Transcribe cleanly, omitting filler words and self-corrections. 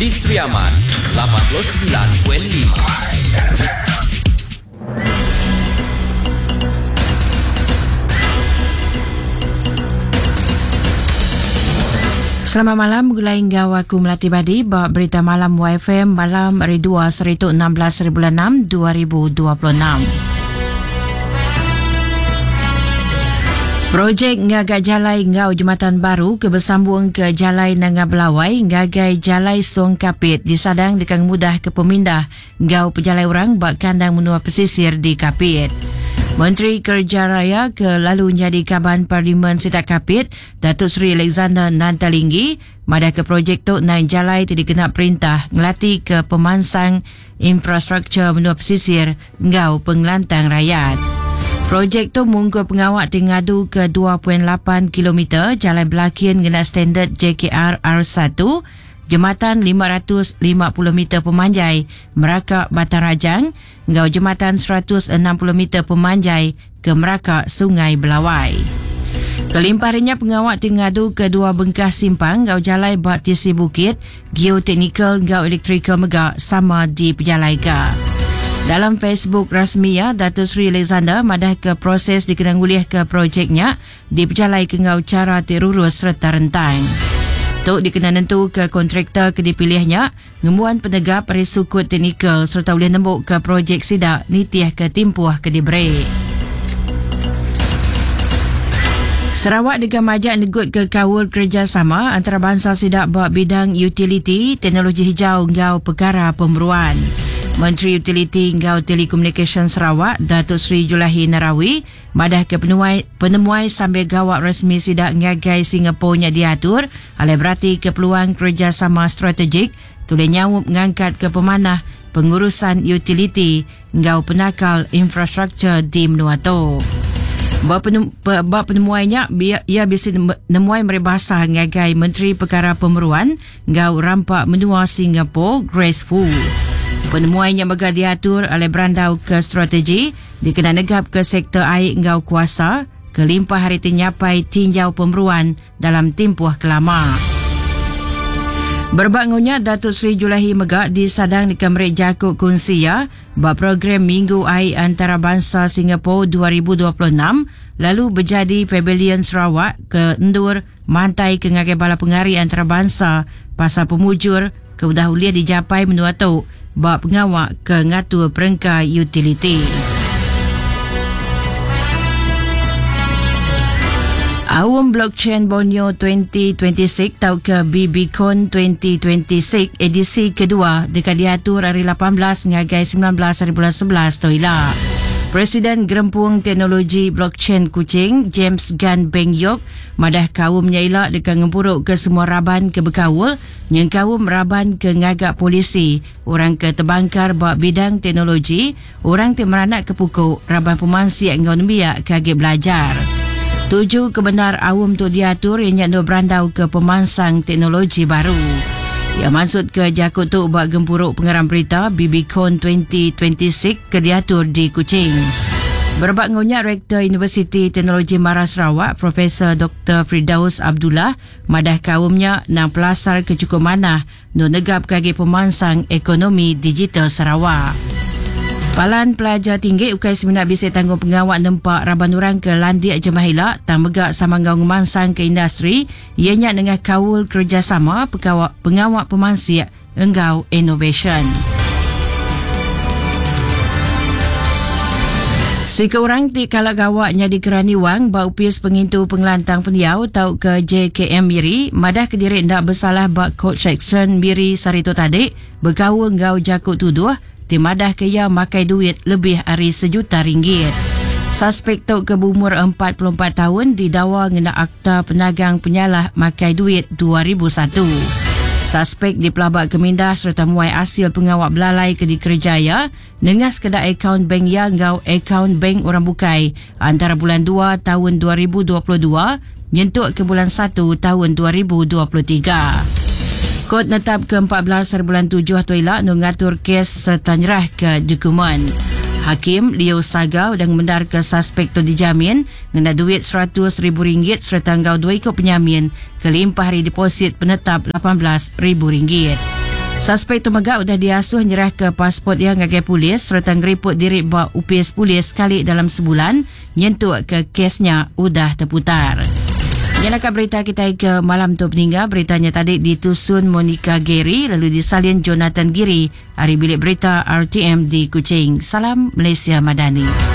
di Seriaman 89.5. Selamat malam, gulai hingga aku Melati Badi, bawa berita malam YFM malam hari 2 Seritu 16 bulan 6 2026. Projek ngagak jalai ngau jumatan baru kebersambung ke jalai Nanga Belawai ngagai jalai Song Kapit disadang dekang mudah ke pemindah ngau pejalai orang bak kandang menua pesisir di Kapit. Menteri Kerja Raya ke lalu jadi Kaban Parlimen Sitak Kapit, Datuk Seri Alexander Nantalinggi, madah ke projek tu naik jalai tadi kena perintah ngelatih ke pemansang infrastruktur menua pesisir ngau pengelantang rakyat. Projek tu mungkul pengawak tingadu ke 2.8 km jalan belakin guna standard JKR R1, jembatan 550 meter pemanjai Merakak Batarajang, ngau jembatan 160 meter pemanjai ke Merakak Sungai Belawai. Kelimpahannya pengawak tingadu ke dua bengkas simpang ngau jalai Batisi Bukit, geoteknikal ngau elektrikal megak sama di pejalai ka. Dalam Facebook rasminya, Datuk Seri Alexander madah ke proses dikenanguliah ke projeknya di pejalai ke ngau cara terurus serta rentang. Tok dikena nentu ke kontraktor ke dipilihnya, ngemuan penegap risukut teknikal serta boleh nembuk ke projek sidak nitiah ke timpuah ke diberi. Sarawak dengan majak negut ke kawul kerjasama antarabangsa sidak buat bidang utiliti, teknologi hijau ngau perkara pemberuan. Menteri Utiliti ngau Telekomunikasi Sarawak, Datuk Seri Julahi Narawi, madah ke penemuai sambil gawak rasmi sidak ngagai Singapura nya diatur, oleh berarti ke peluang kerjasama strategik, tulis nyawup ngangkat ke pemanah pengurusan utiliti ngau penakal infrastruktur di menua tu. Bab penemuainya, ia bisa menemuai meribasa ngagai Menteri Perkara Pemeruan ngau rampak menua Singapura, Grace Fu. Penemuannya megah diatur oleh berandau ke strategi, dikena negap ke sektor air ngau kuasa, kelimpah hari tinyapai tinjau pemberuan dalam timpuah kelama. Berbangunnya Datuk Seri Julahi Megak disadang di Kemerik Jakut Kunsia, bab program Minggu Air Antarabangsa Singapura 2026, lalu berjadi Pavilion Sarawak ke Endur, Mantai ke ngagai bala pengari antarabangsa, pasal pemujur, kedahulian dijapai menua tu, bab pengawak ke ngatur perengkai utiliti. Awam Blockchain Borneo 2026 tau ke BBCon 2026 edisi kedua dekat diatur hari 18 ngagai 19 hari bulan 11 toilah. Presiden Gerempung Teknologi Blockchain Kuching, James Gan Beng Yok, madah kaumnya elak dekat ngempuruk ke semua raban ke berkawul, yang kaum raban ke ngagak polisi, orang ke terbangkar buat bidang teknologi, orang ke meranak ke pukul, raban pemansi yang ngau nembiak kagak belajar. Tuju kebenar awam tu diatur yang nyak berandau ke pemansang teknologi baru. Ia maksud ke Jakut tu buat gempuruk pengarang berita BBCon 2026 ke diatur di Kuching. Berbangunnya Rektor Universiti Teknologi Mara Sarawak, Profesor Dr. Firdaus Abdullah, madah kaumnya nang pelasar ke cukup manah no negap kagi pemansang ekonomi digital Sarawak. Palan pelajar tinggi ukai seminar bisik tanggung pengawak nempak raban orang ke landiak jemahila tang megak sama ngau ngemansang ke industri ianya dengan kawul kerjasama pengawak pemansi enggau innovation. Sika orang ti kalak gawaknya di Kerani Wang baupis pengintu pengelantang peniau tau ke JKM Miri madah ke diri ndak bersalah bak coach section Miri Sarito Tadik berkawul ngau Jakut tuduh timadah ke ia makai duit lebih dari RM1 juta. Suspek tu ke berumur 44 tahun didakwa ngena akta penagang penyalah makai duit 2001. Suspek dipelabak kemindah serta muai hasil pengawak belalai ke Dikerjaya nengas kedai akaun bank yang ngau akaun bank orang bukai antara bulan 2 tahun 2022 nyentuk ke bulan 1 tahun 2023. Kod netap ke-14 bulan 7 tu elak mengatur kes serta nyerah ke dokumen. Hakim Leo Sagau dan mendar ke suspek tu dijamin ngena duit RM100,000 serta ngau 2 ikut penyamin kelimpah hari deposit penetap RM18,000. Suspek tumagak udah diasuh nyerah ke pasport yang ngagai polis serta ngeriput diri buat UPS polis sekali dalam sebulan, nyentuh ke kesnya udah terputar. Yang nak berita kita ke malam tu peninggal, beritanya tadi ditusun Monica Gary lalu disalin Jonathan Giri, hari bilik berita RTM di Kuching. Salam Malaysia Madani.